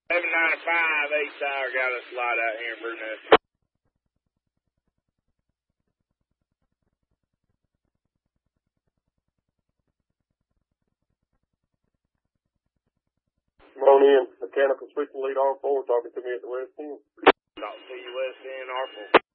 795, 8 Tower got a slide out here in Brunette. Come on in. Mechanical switching lead R4 talking to me at the west end. Talk to you west end, R4.